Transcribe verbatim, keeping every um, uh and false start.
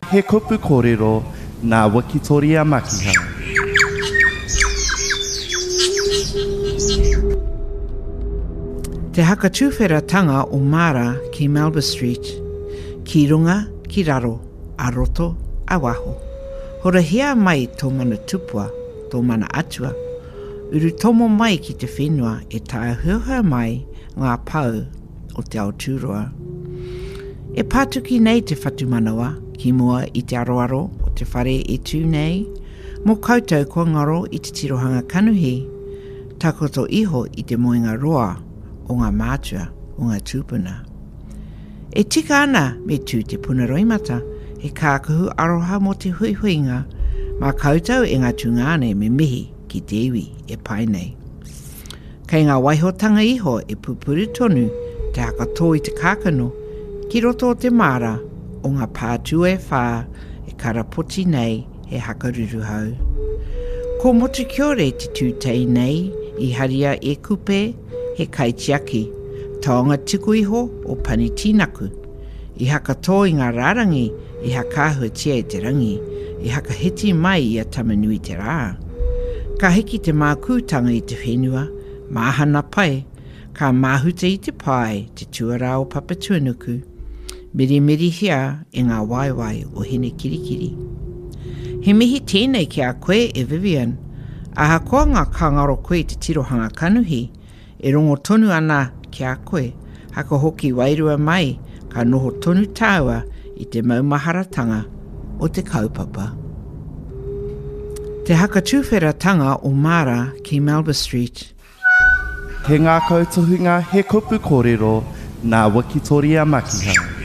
he kupu kōrero nā Wakitoria Makiha. Te haka tūwhera o Mara ki Melba Street, ki runga, ki raro, a roto, a waho. Hora hea mai tō mana tupua, tō mana atua, uru tomo mai ki te whenua e tae huha mai ngā pau o te Aotearoa. E pātuki nei te whatu manawa ki mua i te aroaro o te whare e tū nei, mō koutou kua ngaro i te tirohanga kanuhi, takoto iho i te moenga roa o ngā mātua o ngā tūpuna. E tika ana me tū te punaroimata, he kākahu aroha mo te huihuinga, mā koutou e ngā tūngane me mihi ki te iwi e pai nei. Kei ngā waihotanga iho e pupuru tonu te haka tō i te kākano, ki roto o te mara o ngā pātua e whā e karapoti nei he hakaruru hau. Ko motu kiore te tūtei nei i haria e kupe he kaitiaki, taonga tiku iho o pani tinaku, i haka tō i ngā rārangi i hakahua tia e te rangi, i haka heti mai i a tamanui te rā. Ka hiki te mākūtanga i te whenua, māhana pai, ka māhuta i te pai te tuara o Papatuanuku, miri miri hia e ngā waiwai o hene kirikiri. He mihi tēnei ki a koe e Vivian, aha koa ngā kangaro koe te tirohanga kanuhi, e rongo tonu ana ki a koe, haka hoki wairua mai, ka noho tonu tāua i te maumaharatanga o te kaupapa. Te haka tūwheratanga o Mara ki Melba Street. He ngā kautohunga he kupu kōrero nā Wakitoria Makiha.